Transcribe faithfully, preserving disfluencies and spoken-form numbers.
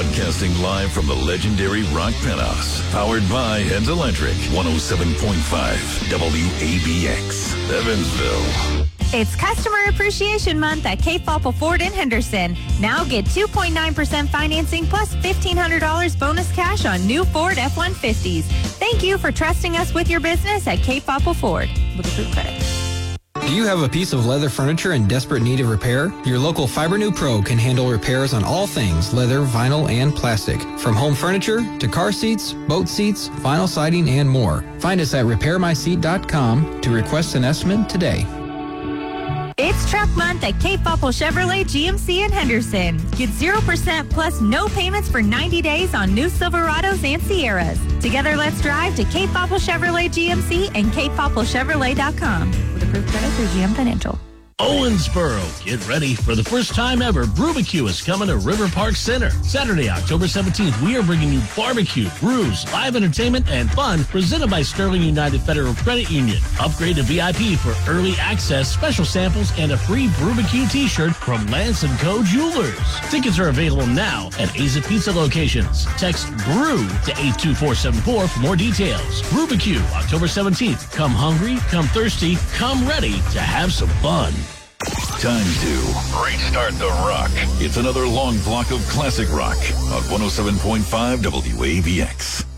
Broadcasting live from the legendary Rock Penthouse. Powered by Heads Electric. one oh seven point five W A B X. Evansville. It's Customer Appreciation Month at Cape Popple Ford in Henderson. Now get two point nine percent financing plus fifteen hundred dollars bonus cash on new Ford F one fifties. Thank you for trusting us with your business at Cape Popple Ford. With approved credit. Do you have a piece of leather furniture in desperate need of repair? Your local Fibernew Pro can handle repairs on all things leather, vinyl, and plastic. From home furniture to car seats, boat seats, vinyl siding, and more. Find us at repair my seat dot com to request an estimate today. It's Truck Month at Cape Popple Chevrolet G M C in Henderson. Get zero percent plus no payments for ninety days on new Silverados and Sierras. Together, let's drive to Cape Popple Chevrolet G M C and cape popple chevrolet dot com. With approved credit through G M Financial. Owensboro, get ready for the first time ever. Brubacue is coming to River Park Center. Saturday, October seventeenth, we are bringing you barbecue, brews, live entertainment, and fun presented by Sterling United Federal Credit Union. Upgrade to V I P for early access, special samples, and a free Brubacue t-shirt from Lance and Co. Jewelers. Tickets are available now at Aza Pizza locations. Text BREW to eight two four seven four for more details. Brubacue, October seventeenth. Come hungry, come thirsty, come ready to have some fun. Time to restart the rock. It's another long block of classic rock on one oh seven point five W A B X.